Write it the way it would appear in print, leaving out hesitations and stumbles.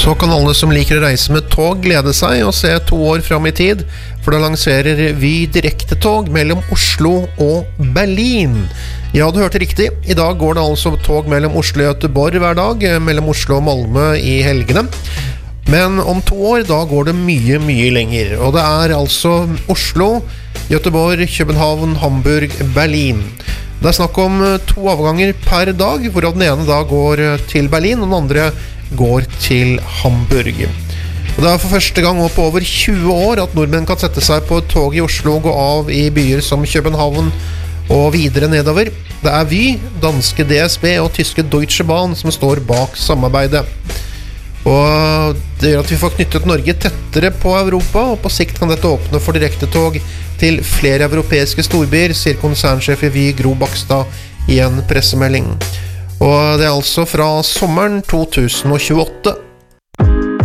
Så kan alle som liker å reise med tog glede seg og se 2 år fram I tid, for da lanserer Vy direktetog mellom Oslo og Berlin. Ja, du hørte riktig. I dag går det altså tog mellom Oslo og Göteborg hver dag, mellom Oslo og Malmö I helgene. Men om 2 år, da går det mye, mye lenger. Og det altså Oslo, Göteborg, København, Hamburg, Berlin. Det snakk om 2 avganger per dag, hvorav den ene da går til Berlin, og den andre går til Hamburg. Og det for første gang på over 20 år at nordmenn kan sette seg på et tog I Oslo og gå av I byer som København og videre nedover. Det Vy, danske DSB og tyske Deutsche Bahn som står bak samarbeidet. Og det gjør at vi får knyttet Norge tettere på Europa, og på sikt kan dette åpne for direktetog til flere europeiske storbyer, sier konsernsjef I Vy Gro Bakstad I en pressemelding. Og det altså fra sommeren 2028.